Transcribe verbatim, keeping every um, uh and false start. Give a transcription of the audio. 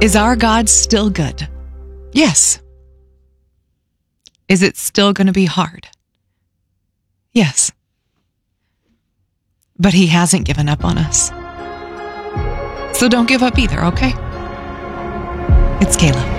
Is our God still good? Yes. Is it still going to be hard? Yes. But he hasn't given up on us. So don't give up either, okay? It's Kayla.